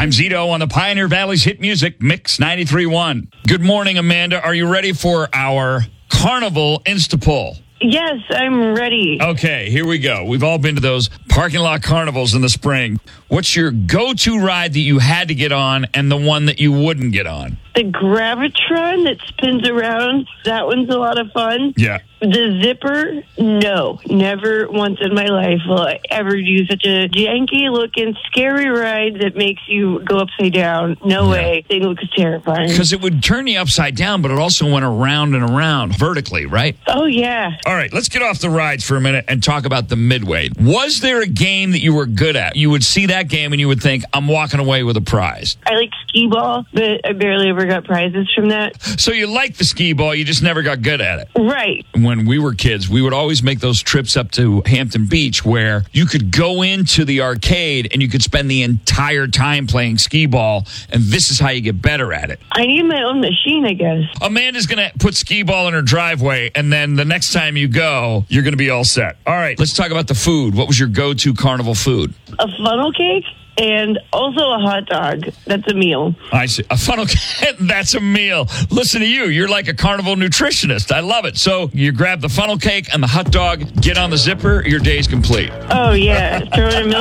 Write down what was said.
I'm Zito on the Pioneer Valley's hit music, Mix 93.1. Good morning, Amanda. Are you ready for our Carnival Instapoll? Yes, I'm ready. Okay, here we go. We've all been to those parking lot carnivals in the spring. What's your go-to ride that you had to get on and the one that you wouldn't get on? The Gravitron that spins around, that one's a lot of fun. Yeah. The Zipper, no. Never once in my life will I ever do such a janky-looking, scary ride that makes you go upside down. No way. They look terrifying. Because it would turn you upside down, but it also went around and around vertically, right? Oh, yeah. All right, let's get off the rides for a minute and talk about the Midway. Was there a game that you were good at? You would see that game and you would think, I'm walking away with a prize. I like skee ball, but I barely ever got prizes from that. So you liked the skee ball, you just never got good at it. Right. When we were kids, we would always make those trips up to Hampton Beach where you could go into the arcade and you could spend the entire time playing skee ball, and this is how you get better at it. I need my own machine, I guess. Amanda's going to put skee ball in her driveway, and then the next time you go, you're going to be all set. All right, let's talk about the food. What was your go-to carnival food? A funnel cake and also a hot dog. That's a meal. I see. A funnel cake, that's a meal. Listen to you. You're like a carnival nutritionist. I love it. So you grab the funnel cake and the hot dog, get on the zipper, your day's complete. Oh, yeah. Throw in a